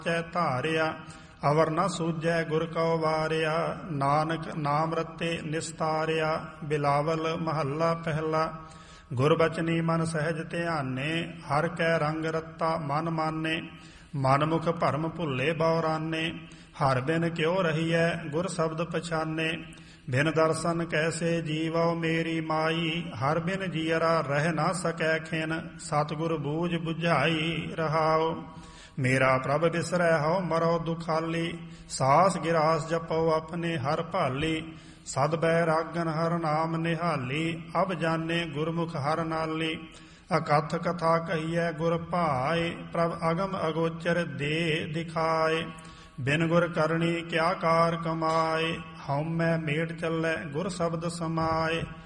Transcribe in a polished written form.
ਚੈ ਧਾਰਿਆ ਅਵਰ ਨ ਸੂਝੈ ਗੁਰ ਕਉ ਵਾਰਿਆ। ਨਾਨਕ ਨਾਮ ਰਤੇ ਨਿਸਤਾਰਿਆ ਬਿਲਾਵਲ ਮਹੱਲਾ ਪਹਿਲਾ। ਗੁਰਬਚਨੀ ਮਨ ਸਹਿਜ ਧਿਆਨੇ ਹਰ ਕੈ ਰੰਗ ਰਤਾ ਮਨ ਮਾਨੇ। ਮਨਮੁਖ ਭਰਮ ਭੁੱਲੇ ਬਉਰਾਨੇ ਹਰ ਬਿਨ ਕਿਉ ਰਹੀਐ ਗੁਰ ਸ਼ਬਦ ਪਛਾਨੇ। ਬਿਨ ਦਰਸ਼ਨ ਕੈਸੇ ਜੀਵਉ ਮੇਰੀ ਮਾਈ ਹਰ ਬਿਨ ਜੀਅਰਾ ਰਹਿ ਨਾ ਸਕੈ ਖਿਨ। ਸਤਿਗੁਰ ਬੂਝ ਬੁਝਾਈ ਰਹਾਉ ਮੇਰਾ ਪ੍ਰਭ ਬਿਸਰੈ ਹਉ ਮਰੋ ਦੁਖਾਲੀ। ਸਾਸ ਗਿਰਾਸ ਜਪਉ ਆਪਣੇ ਹਰ ਭਾਲੀ ਸਦ ਬੈਰਾਗਨ ਹਰ ਨਾਮ ਨਿਹਾਲੀ। ਅਬ ਜਾਣੇ ਗੁਰਮੁਖ ਹਰ ਨਾਲੀ ਅਕਥ ਕਥਾ ਕਹੀਐ ਗੁਰ ਭਾਏ। ਪ੍ਰਭ ਅਗਮ ਅਗੋਚਰ ਦੇ ਦਿਖਾਏ ਬਿਨ ਗੁਰ ਕਰਨੀ ਕਿਆ ਕਾਰ ਕਮਾਏ। ਹਉਮੈ ਮੇਟ ਚੱਲੈ ਗੁਰ ਸ਼ਬਦ ਸਮਾਏ